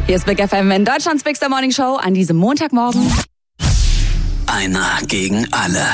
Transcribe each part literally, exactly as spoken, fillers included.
Hier ist Big F M in Deutschlands Bigster Morning Show an diesem Montagmorgen. Einer gegen alle.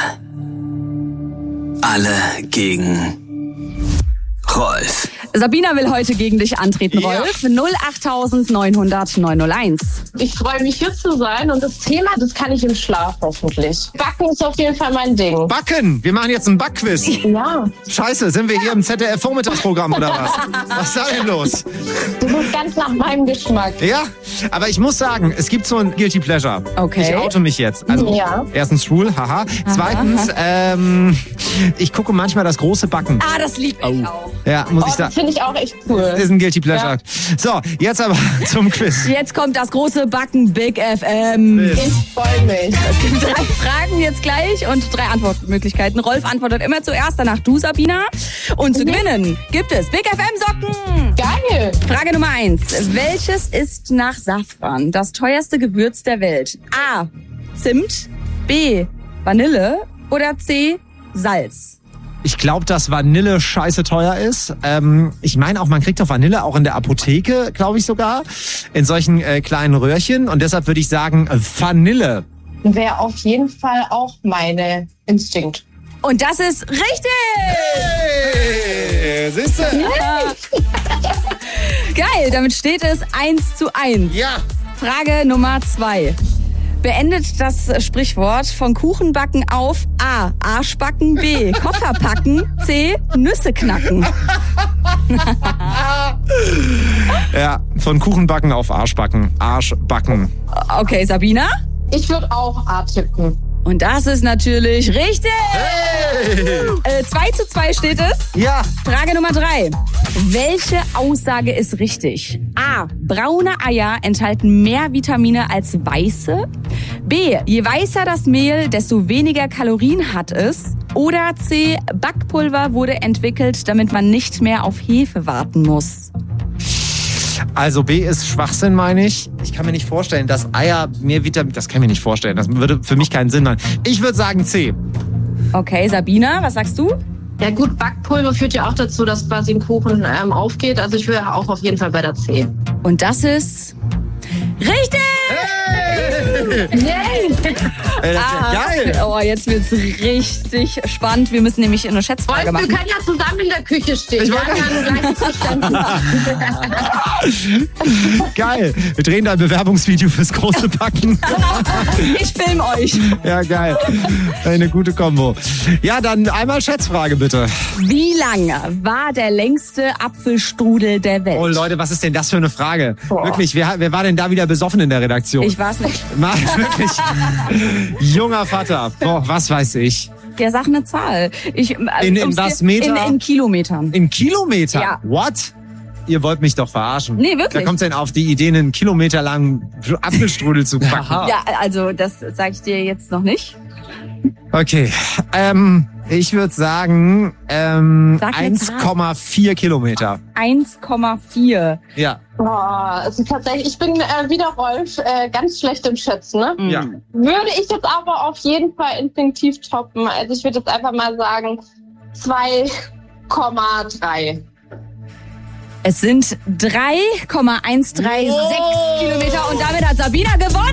Alle gegen Rolf. Sabina will heute gegen dich antreten, Rolf. Ja. null acht neunhundert neunhunderteins. Ich freue mich, hier zu sein und das Thema, das kann ich im Schlaf hoffentlich. Backen ist auf jeden Fall mein Ding. Backen? Wir machen jetzt ein Backquiz. Ja. Scheiße, sind wir hier im Z D F-Vormittagsprogramm oder was? Was ist da denn los? Das ist ganz nach meinem Geschmack. Ja, aber ich muss sagen, es gibt so ein Guilty Pleasure. Okay. Ich oute mich jetzt. Also, ja. Erstens schwul, haha. Zweitens, ähm, ich gucke manchmal das große Backen. Ah, das liegt mich auch. Ja, muss Oh, ich sagen. das finde ich auch echt cool. Das ist ein Guilty Pleasure. Ja. So, jetzt aber zum Quiz. Jetzt kommt das große Backen Big F M. Ich freue mich. Es gibt drei Fragen jetzt gleich und drei Antwortmöglichkeiten. Rolf antwortet immer zuerst, danach du, Sabina. Und zu gewinnen gibt es Big F M-Socken. Geil. Frage Nummer eins. Welches ist nach Safran das teuerste Gewürz der Welt? A. Zimt, B. Vanille oder C. Salz? Ich glaube, dass Vanille scheiße teuer ist. Ähm, ich meine auch, man kriegt doch Vanille auch in der Apotheke, glaube ich sogar, in solchen äh, kleinen Röhrchen. Und deshalb würde ich sagen äh, Vanille. Wäre auf jeden Fall auch meine Instinkt. Und das ist richtig! Hey, siehst du? Ja. Geil, damit steht es eins zu eins. Ja. Frage Nummer zwei. Beendet das Sprichwort von Kuchenbacken auf A. Arschbacken, B. Koffer packen, C. Nüsse knacken. Ja, von Kuchenbacken auf Arschbacken. Arschbacken. Okay, Sabina? Ich würde auch A tippen. Und das ist natürlich richtig. Hey. Äh, zwei zu zwei steht es. Ja. Frage Nummer drei. Welche Aussage ist richtig? A. Braune Eier enthalten mehr Vitamine als weiße. B. Je weißer das Mehl, desto weniger Kalorien hat es. Oder C. Backpulver wurde entwickelt, damit man nicht mehr auf Hefe warten muss. Also B ist Schwachsinn, meine ich. Ich kann mir nicht vorstellen, dass Eier mehr Vitamin... Das kann ich mir nicht vorstellen. Das würde für mich keinen Sinn machen. Ich würde sagen C. Okay, Sabina, was sagst du? Ja gut, Backpulver führt ja auch dazu, dass quasi ein Kuchen ähm, aufgeht. Also ich wäre auch auf jeden Fall bei der C. Und das ist richtig! Hey! Yay! Ey, das ist Ah, ja geil. Oh, jetzt wird's richtig spannend. Wir müssen nämlich eine Schätzfrage Rolf, wir machen. können ja zusammen in der Küche stehen. Ich Wir wollte- haben ja ein gleiches Verständnis. Geil. Wir drehen da ein Bewerbungsvideo fürs große Backen. Ich film euch. Ja, geil. Eine gute Kombo. Ja, dann einmal Schätzfrage, bitte. Wie lang war der längste Apfelstrudel der Welt? Oh, Leute, was ist denn das für eine Frage? Boah. Wirklich, wer, wer war denn da wieder besoffen in der Redaktion? Ich weiß nicht. Mal wirklich. Junger Vater. Boah, was weiß ich. Der sagt eine Zahl. Ich, In- in um's was dir- Meter? In, in Kilometern. In Kilometer? Ja. What? Ihr wollt mich doch verarschen. Nee, wirklich. Wer kommt denn auf die Idee, einen kilometerlangen Apfelstrudel zu backen? Ja, also das sage ich dir jetzt noch nicht. Okay, ähm, ich würde sagen ähm, Sag eine eins Komma vier Kilometer. eins Komma vier. Ja. Boah, es ist tatsächlich, ich bin äh, wieder Rolf, äh, ganz schlecht im Schätzen, ne? Ja. Würde ich jetzt aber auf jeden Fall instinktiv toppen. Also ich würde jetzt einfach mal sagen zwei Komma drei. Es sind drei Komma eins drei sechs Oh. Kilometer und damit hat Sabina gewonnen.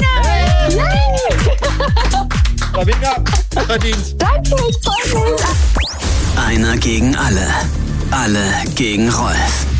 Sabina, verdient. Danke, ich freue mich. Einer gegen alle. Alle gegen Rolf.